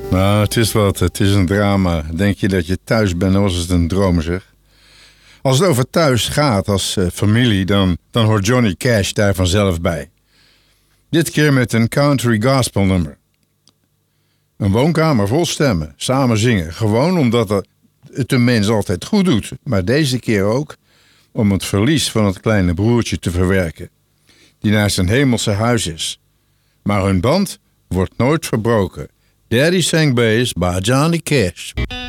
Nou, het is wat. Het is een drama. Denk je dat je thuis bent, dan was het een droom, zeg. Als het over thuis gaat als familie, dan hoort Johnny Cash daar vanzelf bij. Dit keer met een country gospel nummer. Een woonkamer vol stemmen, samen zingen. Gewoon omdat het de mens altijd goed doet. Maar deze keer ook om het verlies van het kleine broertje te verwerken. Die naar zijn hemelse huis is. Maar hun band wordt nooit verbroken. Daddy sang bass by Johnny Cash.